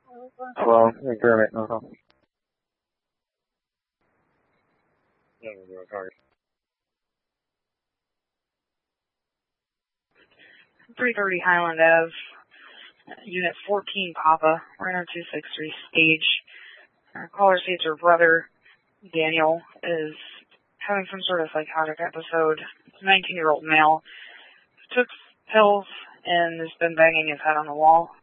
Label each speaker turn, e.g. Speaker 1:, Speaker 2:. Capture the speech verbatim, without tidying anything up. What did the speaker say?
Speaker 1: Hello, McDermott, no.
Speaker 2: three thirty Highland Ave, Unit fourteen Papa, Rhino two six three stage. Our caller states her brother, Daniel, is having some sort of psychotic episode. It's a nineteen-year-old male. Took pills and has been banging his head on the wall.